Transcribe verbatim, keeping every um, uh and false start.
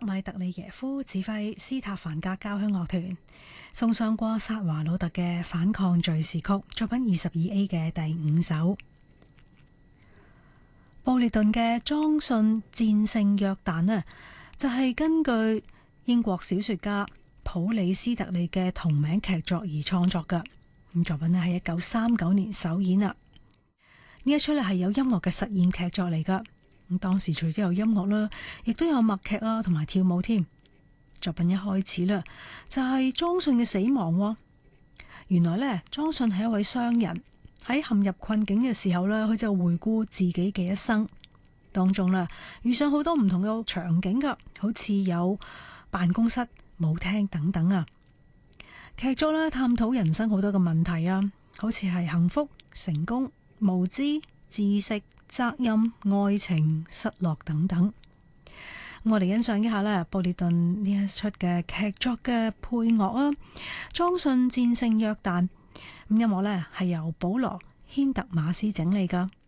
米特里耶夫指揮斯塔凡格交響樂團送上過薩華魯特嘅反抗敘事曲作品二十二 A 嘅第五首。布列頓嘅莊信戰勝約旦呢，就係、是、根據英國小說家普里斯特利嘅同名劇作而創作嘅。咁作品呢係一九三九年首演啦。呢一出呢係有音樂嘅實驗劇作嚟噶。咁當時除咗有音樂啦，亦都有默劇啊，同埋跳舞添。作品一開始啦，就係莊信嘅死亡。原來呢，莊信係一位商人，喺陷入困境嘅時候呢，佢就回顧自己嘅一生當中啦，遇上好多唔同嘅場景噶，好似有辦公室、舞廳等等啊。劇作呢，探討人生好多嘅問題啊，好似係幸福、成功、無知、知識、責任、愛情、失落等等。我哋欣賞一下咧，布列頓呢一出嘅劇作嘅配樂啊，莊信戰勝約旦。咁音樂呢係由保羅軒特馬斯整理噶。